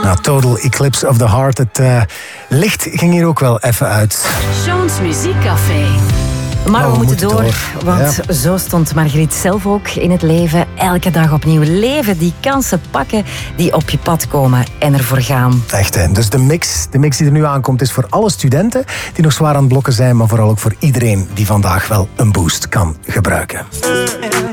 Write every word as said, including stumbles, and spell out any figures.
Nou, Total Eclipse of the Heart. Het uh, licht ging hier ook wel even uit. Sean's Muziekcafé. Maar oh, we, we moeten, moeten door, door. want Ja. zo stond Margriet zelf ook in het leven. Elke dag opnieuw leven, die kansen pakken die op je pad komen en ervoor gaan. Echt, hè. Dus de mix, de mix die er nu aankomt is voor alle studenten die nog zwaar aan het blokken zijn, maar vooral ook voor iedereen die vandaag wel een boost kan gebruiken.